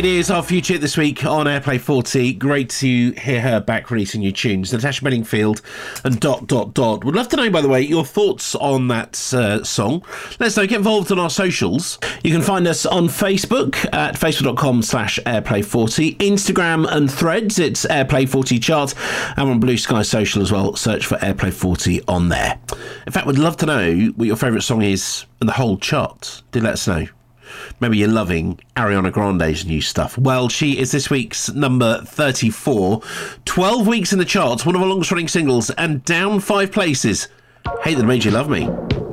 It is our future this week on Airplay 40. Great to hear her back releasing new tunes. Natasha Bedingfield and ... Would love to know, by the way, your thoughts on that song. Let us know. Get involved on our socials. You can find us on Facebook at facebook.com/Airplay40. Instagram and Threads, it's Airplay 40 Chart. And on Blue Sky Social as well. Search for Airplay 40 on there. In fact, we'd love to know what your favourite song is in the whole chart. Do let us know. Maybe you're loving Ariana Grande's new stuff. Well, she is this week's number 34. 12 weeks in the charts, one of her longest running singles, and down 5 places. Hate That Made You Love Me.